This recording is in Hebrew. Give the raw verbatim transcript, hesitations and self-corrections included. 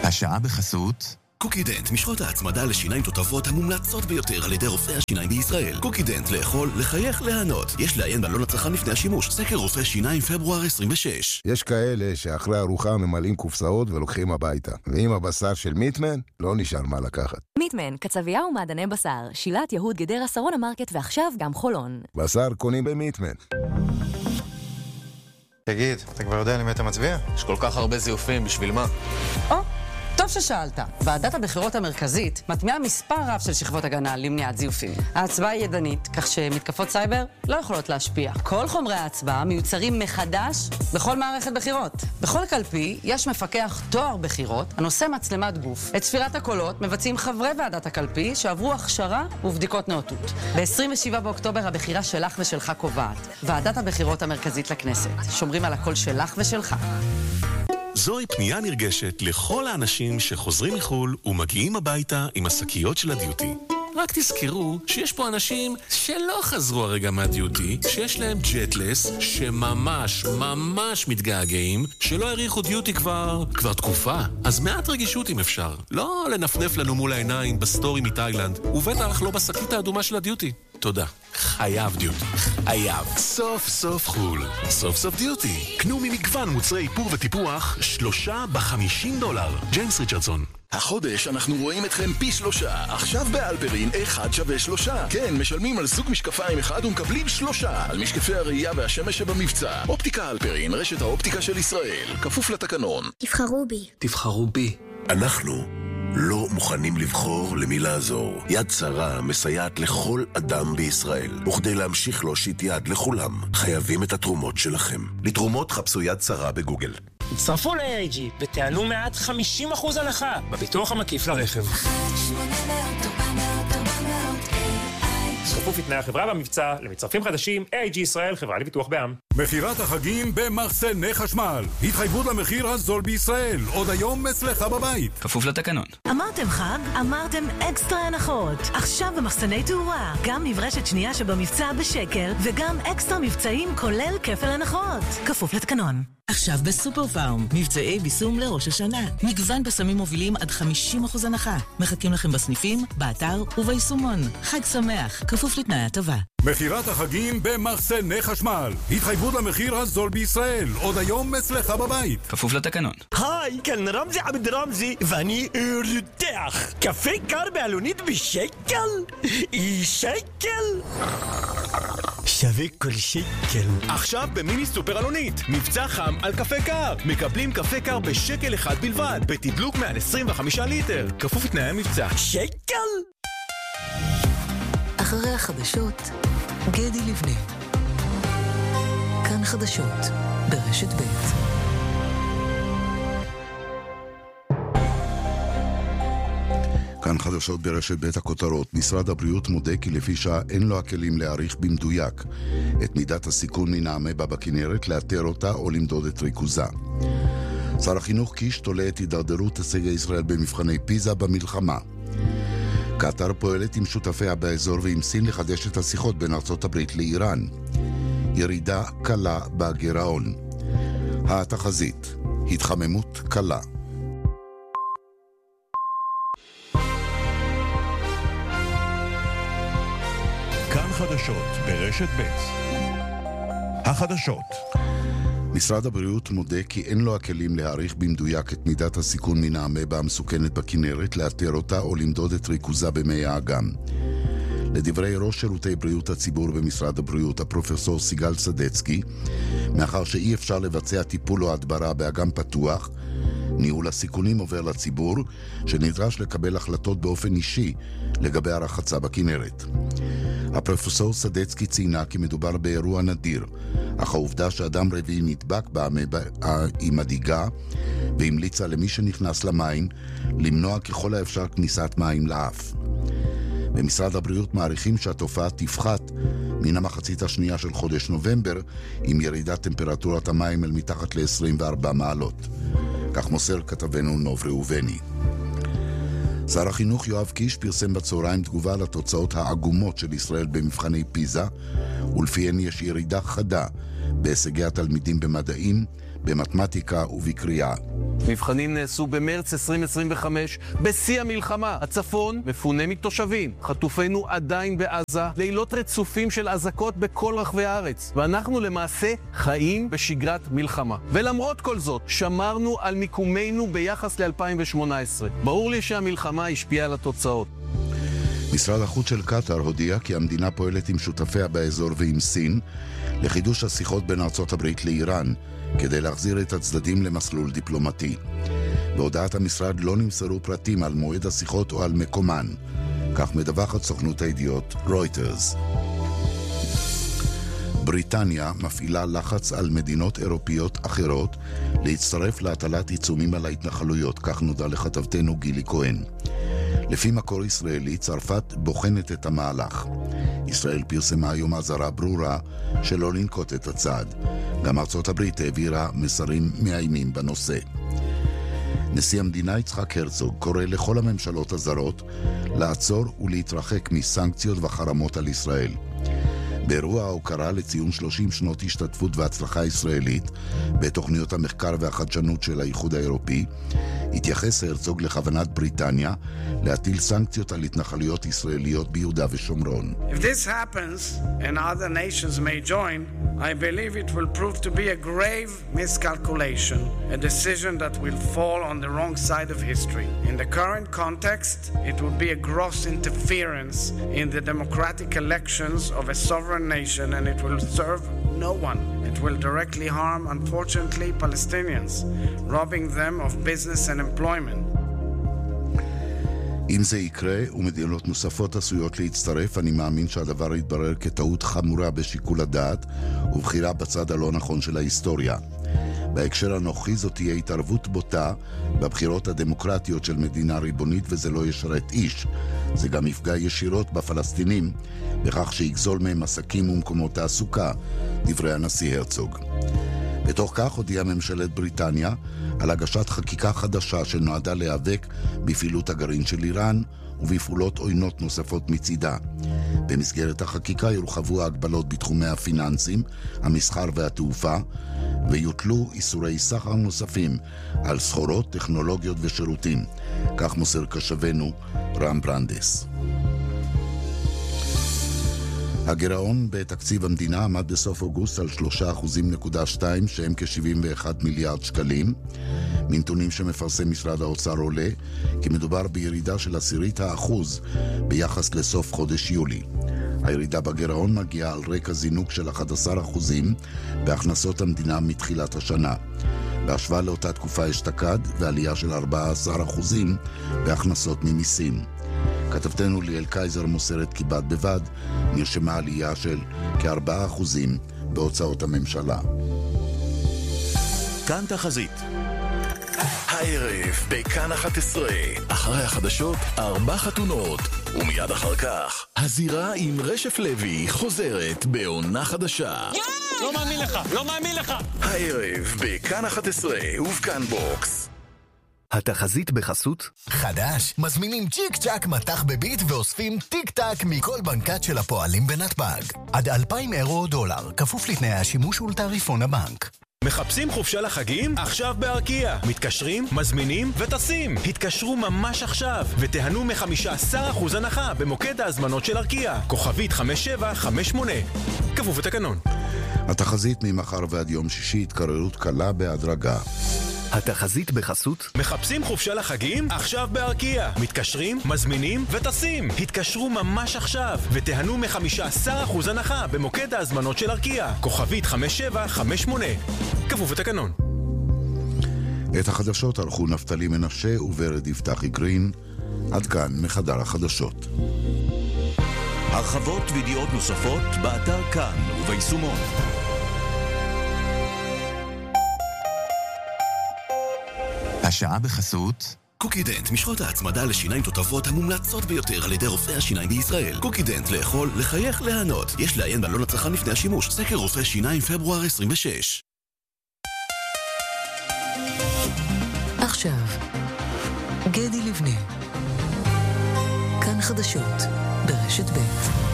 השעה בחסות קוקידנט, משחות ההצמדה לשיניים תותבות המומלצות ביותר על ידי רופאי השיניים בישראל. קוקידנט, לאכול, לחייך, ליהנות. יש לעיין בעלון הצרכן לפני השימוש. סקר רופאי שיניים פברואר עשרים ושש. יש כאלה שאחרי ארוחה ממלאים קופסאות ולוקחים הביתה. ועם הבשר של מיטמן, לא נשאר מה לקחת. מיטמן, קצבייה ומעדני בשר. שילת יהוד גדרה סרון המרקט ועכשיו גם חולון. בשר קונים במיטמן. תגיד, אתה כבר יודע למי אתה מצביע? יש כל כך הרבה זיופים, בשביל מה? או, טוב ששאלת. ועדת הבחירות המרכזית מטמיעה מספר רב של שכבות הגנה למניעת זיופים. ההצבעה היא ידנית, כך שמתקפות סייבר לא יכולות להשפיע. כל חומרי ההצבעה מיוצרים מחדש בכל מערכת בחירות. בכל קלפי יש מפקח תואר בחירות הנושא מצלמת גוף. את ספירת הקולות מבצעים חברי ועדת הקלפי שעברו הכשרה ובדיקות נאותות. ב-עשרים ושבעה באוקטובר הבחירה שלך ושלך קובעת. ועדת הבחירות המרכזית לכנסת. שומרים על הקול שלך ושלך. זוהי פנייה נרגשת לכל האנשים שחוזרים מחול ומגיעים הביתה עם השקיות של הדיוטי. רק תזכרו שיש פה אנשים שלא חזרו הרגע מהדיוטי, שיש להם ג'טלס, שממש ממש מתגעגעים, שלא העריכו דיוטי כבר, כבר תקופה. אז מעט רגישות אם אפשר. לא לנפנף לנו מול העיניים בסטורי מתאילנד, ובטח לא בשקית האדומה של הדיוטי. תודה. חייב דיוטי. חייב. סוף סוף חול. סוף סוף דיוטי. קנו ממגוון מוצרי איפור וטיפוח שלושה בחמישים דולר. ג'יימס ריצ'רדסון. החודש אנחנו רואים אתכם פי שלושה. עכשיו באלפרין אחד שווה שלושה. כן, משלמים על זוג משקפיים אחד ומקבלים שלושה. על משקפי הראייה והשמש שבמבצע. אופטיקה אלפרין, רשת האופטיקה של ישראל. כפוף לתקנון. תבחרו בי. תבחרו בי. אנחנו לא מוכנים לבחור למי לעזור. יד שרה מסייעת לכל אדם בישראל. וכדי להמשיך להושיט יד לכולם, חייבים את התרומות שלכם. לתרומות חפשו יד שרה בגוגל. הצטרפו ל-איי איי ג'י ותענו מעט חמישים אחוז הנחה בביטוח המקיף לרכב. כפוף לתנאי החברה במבצע, למצטרפים חדשים, איי איי ג'י ישראל, חברה לביטוח בע"מ. מחירת החגים במחסני חשמל. התחייבות למחיר הזול בישראל. עוד היום אצלך בבית. כפוף לתקנון. אמרתם חג? אמרתם אקסטרה הנחות. עכשיו במחסני תאורה. גם מברשת שנייה שבמבצע בשקל, וגם אקסטרה מבצעים כולל כפל הנחות. כפוף לתקנון. עכשיו בסופר פארם, מבצעי ביסום לראש השנה. מגוון בסמים מובילים עד חמישים אחוז הנחה. מחכים לכם בסניפים, באתר וביישומון. חג שמח, כפוף לתנאי הטבה. מחירת החגים במחסני חשמל. התחייבות למחיר הזול בישראל. עוד היום אצלך בבית. כפוף לתקנון. היי, כאן רמזי עבד רמזי, ואני רותח. קפה קר בעלונית בשקל? שקל? שווה כל שקל. עכשיו במיני סופר אלונית. מבצע חם על קפה קר. מקבלים קפה קר בשקל אחד בלבד. בתדלוק מעל עשרים וחמישה ליטר. כפוף לתנאי המבצע. שקל? אחרי החדשות, גדי לבנה. כאן חדשות, ברשת ב'. כאן חדשות ברשת בית הכותרות. משרד הבריאות מודה כי לפי שעה אין לו הכלים להעריך במדויק את מידת הסיכון מן האמבה בכנרת, לאתר אותה או למדוד את ריכוזה. שר החינוך קיש תולה את הידרדרות הישגי ישראל במבחני פיזה במלחמה. קטר פועלת עם שותפיה באזור ועם סין לחדש את השיחות בין ארצות הברית לאיראן. ירידה קלה בגירעון. התחזית, התחממות קלה. כאן חדשות ברשת ב'. החדשות. משרד הבריאות מודה כי אין לו הכלים להעריך במדויק את מידת הסיכון מן האמבה המסוכנת בכנרת, לאתר אותה או למדוד את ריכוזה במי האגם. לדברי ראש שירותי בריאות הציבור במשרד הבריאות, הפרופסור סיגל סדצקי, מאחר שאי אפשר לבצע טיפול או הדברה באגם פתוח, ניהול הסיכונים עובר לציבור, שנדרש לקבל החלטות באופן אישי לגבי הרחצה בכנרת. הפרופסור סדצקי ציינה כי מדובר באירוע נדיר, אך העובדה שאדם רביעי נדבק באמבה היא מדאיגה, והמליצה למי שנכנס למים למנוע ככל האפשר כניסת מים לאף. במשרד הבריאות מעריכים שהתופעה תפחת מן המחצית השנייה של חודש נובמבר, עם ירידת טמפרטורת המים אל מתחת ל-עשרים וארבע מעלות. כך מוסר כתבנו נוב ראובני. שר החינוך יואב קיש פרסם בצהריים תגובה לתוצאות העגומות של ישראל במבחני פיזה, ולפיהן יש ירידה חדה בהישגי התלמידים במדעים, במתמטיקה ובקריאה. מבחנים נעשו במרץ עשרים עשרים וחמש, בשיא המלחמה. הצפון מפונה מתושבים. חטופינו עדיין בעזה, לילות רצופים של אזעקות בכל רחבי הארץ. ואנחנו למעשה חיים בשגרת מלחמה. ולמרות כל זאת, שמרנו על מיקומנו ביחס ל-אלפיים שמונה עשרה. ברור לי שהמלחמה השפיעה על התוצאות. משרד החוץ של קטר הודיע כי המדינה פועלת עם שותפיה באזור ועם סין לחידוש השיחות בין ארצות הברית לאיראן, כדי להחזיר את הצדדים למסלול דיפלומטי. בהודעת המשרד לא נמסרו פרטים על מועד השיחות או על מקומן. כך מדווחת סוכנות הידיעות רויטרס. בריטניה מפעילה לחץ על מדינות אירופיות אחרות להצטרף להטלת עיצומים על ההתנחלויות, כך נודע לכתבתנו גילי כהן. לפי מקור ישראלי, צרפת בוחנת את המהלך. ישראל פרסמה היום אזהרה ברורה שלא לנקוט את הצעד. גם ארצות הברית העבירה מסרים מאיימים בנושא. נשיא המדינה יצחק הרצוג קורא לכל הממשלות הזרות לעצור ולהתרחק מסנקציות וחרמות על ישראל. באירוע ההוקרה לציון שלושים שנות השתתפות והצלחה ישראלית בתוכניות המחקר והחדשנות של האיחוד האירופי, התייחס הרצוג לכוונת בריטניה להטיל סנקציות על התנחלויות ישראליות ביהודה ושומרון. If this happens and other nations may join, I believe it will prove to be a grave miscalculation, a decision that will fall on the wrong side of history. In the current context, it would be a gross interference in the democratic elections of a sovereign nation, and it will serve no one. It will directly harm, unfortunately, Palestinians, robbing them of business and employment. אם זה יקרה ומדינות נוספות עשויות להצטרף, אני מאמין שהדבר יתברר כטעות חמורה בשיקול הדעת ובחירה בצד הלא נכון של ההיסטוריה. בהקשר הנוכחי זאת תהיה התערבות בוטה בבחירות הדמוקרטיות של מדינה ריבונית, וזה לא ישרת איש. זה גם יפגע ישירות בפלסטינים בכך שיגזול מהם עסקים ומקומות תעסוקה, דברי הנשיא הרצוג. בתוך כך הודיעה ממשלת בריטניה על הגשת חקיקה חדשה שנועדה להיאבק בפעילות הגרעין של איראן ובפעולות עוינות נוספות מצידה. במסגרת החקיקה יורחבו ההגבלות בתחומי הפיננסים, המסחר והתעופה, ויוטלו איסורי סחר נוספים על סחורות, טכנולוגיות ושירותים. כך מוסר קשבנו רם ברנדס. הגירעון בתקציב המדינה עמד בסוף אוגוסט על שלושה נקודה שתיים שהם כ-שבעים ואחד מיליארד שקלים. מנתונים שמפרסם משרד האוצר עולה כי מדובר בירידה של עשירית האחוז ביחס לסוף חודש יולי. הירידה בגירעון מגיעה על רקע זינוק של אחד עשר אחוזים בהכנסות המדינה מתחילת השנה. בהשוואה לאותה תקופה אשתקד ועלייה של ארבעה עשר אחוזים בהכנסות ממיסים. כתבתנו ליאל קייזר מוסרת כי בד בבד נרשמה עלייה של כארבעה אחוזים בהוצאות הממשלה. כאן תחזית. הערב בכאן אחת עשרה, אחרי החדשות ארבע חתונות, ומיד אחר כך הזירה עם רשף לוי חוזרת בעונה חדשה. לא מאמין לך, לא מאמין לך. הערב בכאן אחת עשרה ובכאן בוקס. התחזית בחסות חדש, מזמינים צ'יק צ'ק מתח בביט ואוספים טיק טק מכל בנקת של הפועלים בנתב"ג. עד אלפיים אירו או דולר, כפוף לתנאי השימוש ולתעריפון הבנק. מחפשים חופשה לחגים? עכשיו בארקיע. מתקשרים, מזמינים וטסים. התקשרו ממש עכשיו ותיהנו מ-חמישה עשר אחוז הנחה במוקד ההזמנות של ארקיע. כוכבית חמש שבע חמש שמונה. כפוף לתקנון. התחזית ממחר ועד יום שישי, התקררות קלה בהדרגה. התחזית בחסות מחפשים חופשה לחגים? עכשיו בארקיע. מתקשרים, מזמינים וטסים. התקשרו ממש עכשיו ותיהנו מ-חמישה עשר אחוז הנחה במוקד ההזמנות של ארקיע. כוכבית חמש שבע חמש שמונה. כפוף לתקנון. את החדשות ערכו נפתלי מנשה וורד יפתחי גרין. עד כאן מחדר החדשות. הרחבות וידיעות נוספות באתר כאן וביישומון. השעה בחסות קוקידנט, משחות ההצמדה לשיניים תותבות המומלצות ביותר על ידי רופאי השיניים בישראל. קוקידנט, לאכול, לחייך, להנות. יש לעיין בעלון הצרכן לפני השימוש. סקר רופאי שיניים פברואר עשרים ושש. עכשיו גדי לבנה, כאן חדשות ברשת ב'.